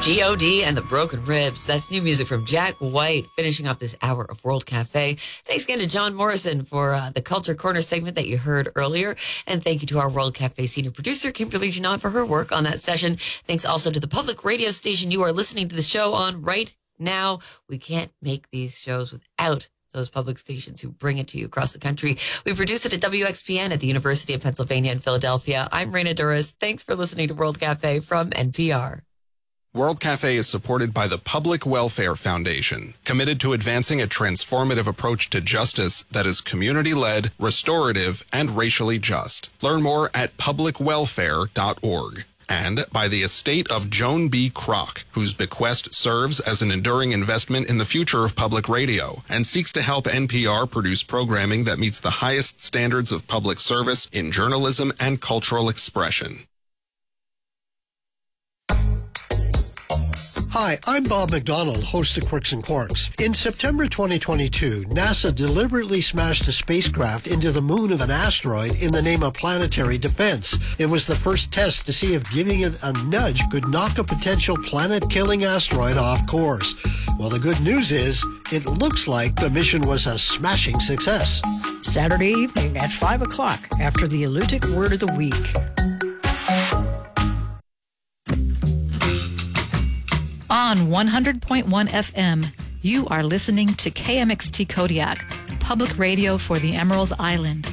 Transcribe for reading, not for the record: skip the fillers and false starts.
G.O.D. and the Broken Ribs. That's new music from Jack White, finishing off this hour of World Cafe. Thanks again to John Morrison for the Culture Corner segment that you heard earlier. And thank you to our World Cafe senior producer, Kimberly Janot, for her work on that session. Thanks also to the public radio station you are listening to the show on right now. We can't make these shows without those public stations who bring it to you across the country. We produce it at WXPN at the University of Pennsylvania in Philadelphia. I'm Raina Duras. Thanks for listening to World Cafe from NPR. World Cafe is supported by the Public Welfare Foundation, committed to advancing a transformative approach to justice that is community-led, restorative, and racially just. Learn more at publicwelfare.org. And by the estate of Joan B. Kroc, whose bequest serves as an enduring investment in the future of public radio and seeks to help NPR produce programming that meets the highest standards of public service in journalism and cultural expression. Hi, I'm Bob McDonald, host of Quirks and Quarks. In September 2022, NASA deliberately smashed a spacecraft into the moon of an asteroid in the name of planetary defense. It was the first test to see if giving it a nudge could knock a potential planet-killing asteroid off course. Well, the good news is, it looks like the mission was a smashing success. Saturday evening at 5 o'clock after the Elutic Word of the Week. On 100.1 FM, you are listening to KMXT Kodiak, public radio for the Emerald Island.